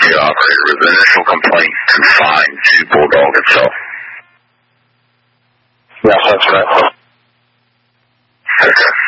Yeah, operator, with the initial complaint confined to Bulldog itself. Yes, that's right. Okay.